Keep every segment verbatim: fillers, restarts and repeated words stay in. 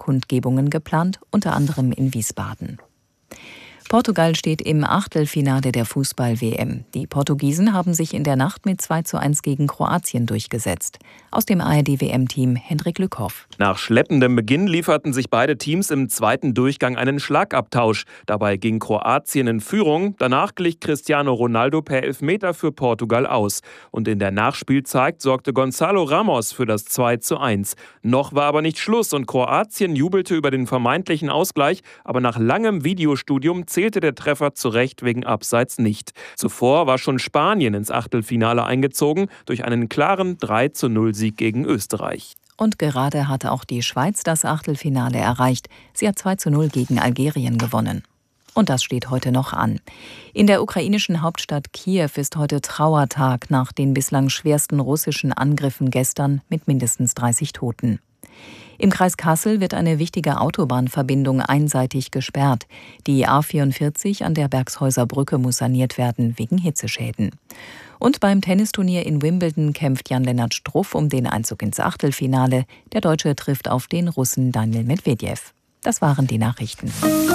Kundgebungen geplant, unter anderem in Wiesbaden. Portugal steht im Achtelfinale der Fußball-W M. Die Portugiesen haben sich in der Nacht mit zwei zu eins gegen Kroatien durchgesetzt. Aus dem A R D-W M-Team Hendrik Lückhoff. Nach schleppendem Beginn lieferten sich beide Teams im zweiten Durchgang einen Schlagabtausch. Dabei ging Kroatien in Führung. Danach glich Cristiano Ronaldo per Elfmeter für Portugal aus. Und in der Nachspielzeit sorgte Gonzalo Ramos für das zwei zu eins. Noch war aber nicht Schluss und Kroatien jubelte über den vermeintlichen Ausgleich. Aber nach langem Videostudium zählte der Treffer zu Recht wegen Abseits nicht. Zuvor war schon Spanien ins Achtelfinale eingezogen durch einen klaren drei zu null Sieg gegen Österreich. Und gerade hatte auch die Schweiz das Achtelfinale erreicht. Sie hat zwei zu null gegen Algerien gewonnen. Und das steht heute noch an. In der ukrainischen Hauptstadt Kiew ist heute Trauertag nach den bislang schwersten russischen Angriffen gestern mit mindestens dreißig Toten. Im Kreis Kassel wird eine wichtige Autobahnverbindung einseitig gesperrt. Die A vierundvierzig an der Bergshäuser Brücke muss saniert werden wegen Hitzeschäden. Und beim Tennisturnier in Wimbledon kämpft Jan-Lennart Struff um den Einzug ins Achtelfinale. Der Deutsche trifft auf den Russen Daniil Medvedev. Das waren die Nachrichten.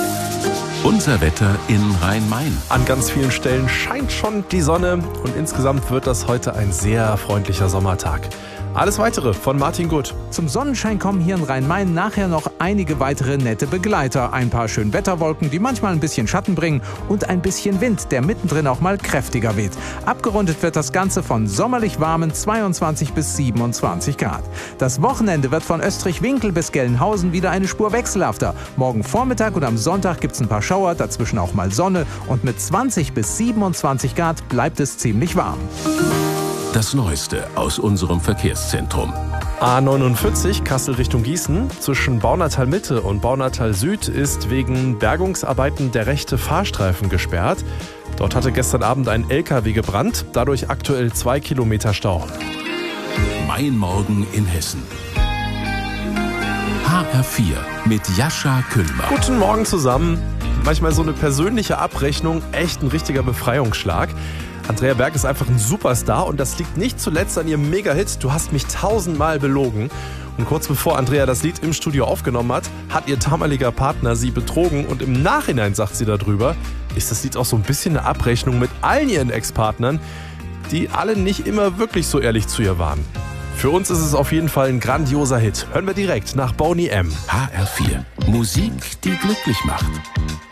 Unser Wetter in Rhein-Main. An ganz vielen Stellen scheint schon die Sonne und insgesamt wird das heute ein sehr freundlicher Sommertag. Alles Weitere von Martin Gutt. Zum Sonnenschein kommen hier in Rhein-Main nachher noch einige weitere nette Begleiter. Ein paar Schönwetterwolken, die manchmal ein bisschen Schatten bringen und ein bisschen Wind, der mittendrin auch mal kräftiger weht. Abgerundet wird das Ganze von sommerlich warmen zweiundzwanzig bis siebenundzwanzig Grad. Das Wochenende wird von Österreich-Winkel bis Gelnhausen wieder eine Spur wechselhafter. Morgen Vormittag und am Sonntag gibt es ein paar Schauer, dazwischen auch mal Sonne und mit zwanzig bis siebenundzwanzig Grad bleibt es ziemlich warm. Das Neueste aus unserem Verkehrszentrum. A neunundvierzig Kassel Richtung Gießen. Zwischen Baunatal Mitte und Baunatal Süd ist wegen Bergungsarbeiten der rechte Fahrstreifen gesperrt. Dort hatte gestern Abend ein L K W gebrannt, dadurch aktuell zwei Kilometer Stau. Mein Morgen in Hessen. H R vier mit Jascha Kühlmann. Guten Morgen zusammen. Manchmal so eine persönliche Abrechnung, echt ein richtiger Befreiungsschlag. Andrea Berg ist einfach ein Superstar und das liegt nicht zuletzt an ihrem Mega-Hit Du hast mich tausendmal belogen. Und kurz bevor Andrea das Lied im Studio aufgenommen hat, hat ihr damaliger Partner sie betrogen und im Nachhinein sagt sie darüber, ist das Lied auch so ein bisschen eine Abrechnung mit allen ihren Ex-Partnern, die alle nicht immer wirklich so ehrlich zu ihr waren. Für uns ist es auf jeden Fall ein grandioser Hit. Hören wir direkt nach Boney M. H R vier. Musik, die glücklich macht.